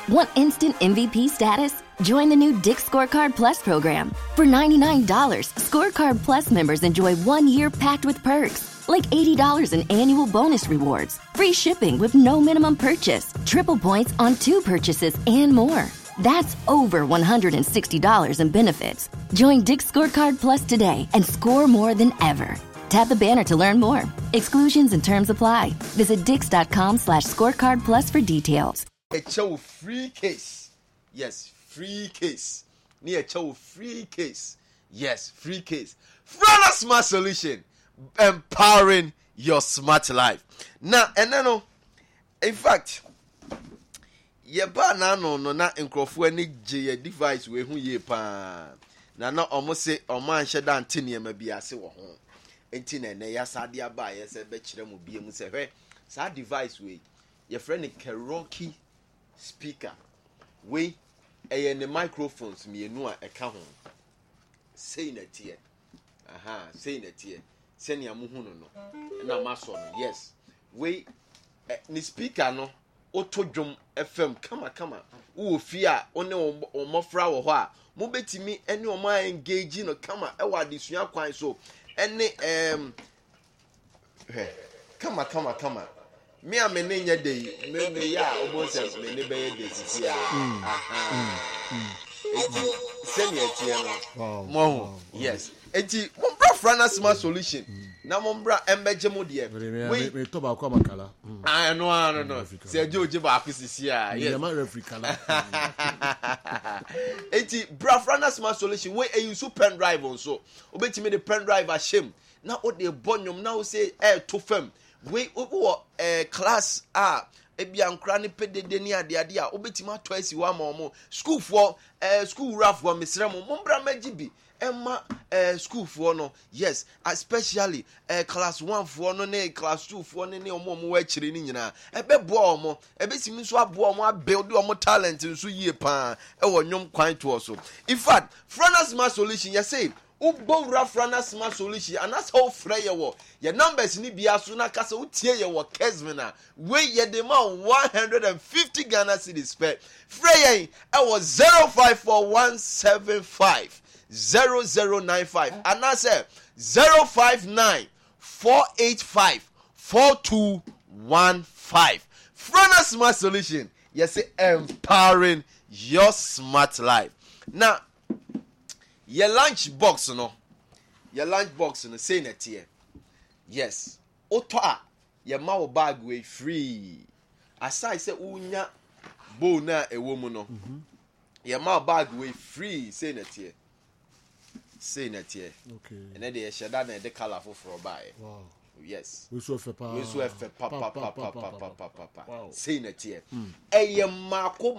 Want instant MVP status? Join the new Dick's Scorecard Plus program. For $99, Scorecard Plus members enjoy 1 year packed with perks, like $80 in annual bonus rewards, free shipping with no minimum purchase, triple points on 2 purchases, and more. That's over $160 in benefits. Join Dick's Scorecard Plus today and score more than ever. Tap the banner to learn more. Exclusions and terms apply. Visit dix.com/scorecard plus for details. A show free case. Yes, free case. Near a show free case. Yes, free case. Frana Smart Solution. Empowering your smart life. Now, and then, in fact, yeba no na nkrofo ani gye device we hu ye pa. Na omo se omo anhye da ntene ma bi ase wo ho. Enti na ne ya sade aba ye se be kire mu bie mu se hwe sa device we ye friend Keroki speaker we ne microphones mienu a eka ho sei na tie sei na tie se ne amu hu no na maso no yes we ni speaker no oto dwom FM kama wo fi a one omofra wo ho a mo betimi ene o ma engage no kama e wa desua kwan so ene kama me a me nya dey me ya obo se me ne be ye dey sisi a senior tie no mo yes enti mo bra Frana Smart Solution na mo bra embeje mo de we to ba kwa makala no se joje ba akusisi a yes ma refrikala enti bra Frana Smart Solution we use pen drive on so obetimi the pen drive a shame na o de bonyom na o say to fam we wo class a ebia nkra ne pedede ni ade a obetimi ato asi wa ma omo school for school raf for mesrem mo bra magibi Emma school for no yes especially class 1 for no ne class 2 for ne omo mo wa kire ni nyina ebe bo omo ebe simi so abo omo abuild omo talent nso yie pa e wo nwom kwan to so in fact Frana Smart Solution you say ubo Frana Smart Solution and that's how free you your numbers ni bia so na kasa utie ye wo Kesmina we ye the man 150 Ghana cedis per free e was 054175 0095 and I say 059 485 4215 Frana Smart Solution yes empowering your smart life. Now your lunch box no say net here yes oto a your ma bag we free aside say unya bo na ewo mu no your ma bag we free say net here okay and then they shada na the colorful for buy wow yes we so fe pa wow say net here mako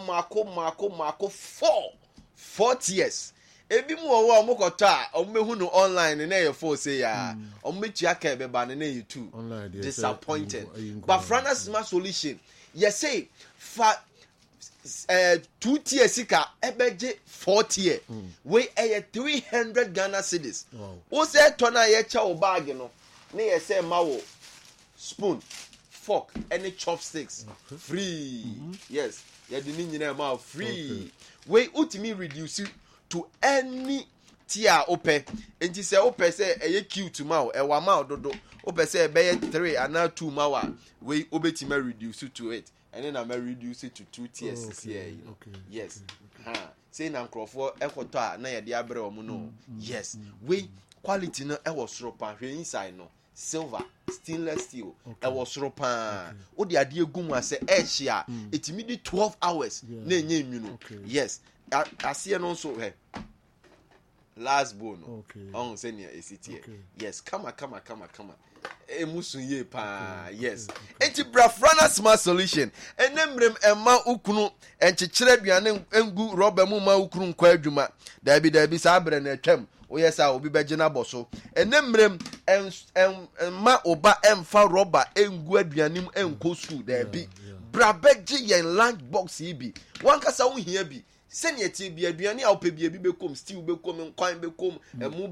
4 years ebi mu owo omukota a omehu no online na ye for say ya ometua ka be ba na you too disappointed but Frana Smart Solution you say fa 2 tier sika ebeje 4 tier we 300 Ghana cedis o say to na ye cha o bag no na ye say ma wo spoon fork any chopsticks free yes ye di ni nyina ma free we ultimate reduce to any tier ope enti say ope say eye cute ma e wa ma dodo ope say be 3 and 2 ma we obetima reduce to it and then I may reduce it to 2 tiers here yes say na nkrofo ekoto a na ye de abre omo no yes we quality no e was ropa hwe inside no silver stainless steel e was ropa o de ade egum ase e hia etimi di 12 hours na enye enwu no yes asie no so he last bone on senior ACT yes come emusu ye pa yes enti bra Frana Smart Solution enemrem emma ukunu enchechire aduane engu rubber mu ma ukunu nkwa adwuma dabi sa abre na atwam oyesa obi begina boso enemrem emma oba emfa rubber engu aduane mu enkosu dabi bra begye yen lunch box ibi wankasa wo hia bi senior ti bi aduane a opebi bekom stew bekom nkwan bekom emu